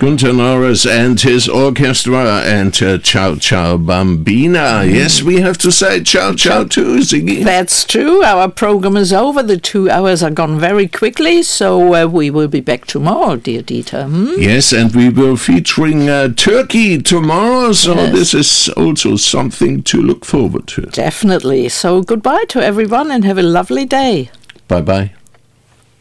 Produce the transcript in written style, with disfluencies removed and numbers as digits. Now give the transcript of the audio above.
Gunther Norris and his orchestra, and Ciao Ciao Bambina. Yes, we have to say ciao ciao too, Ziggy. That's true. Our program is over. The 2 hours are gone very quickly, so we will be back tomorrow, dear Dieter. Yes, and we will featuring Turkey tomorrow, so this is also something to look forward to. Definitely. So goodbye to everyone and have a lovely day. Bye-bye.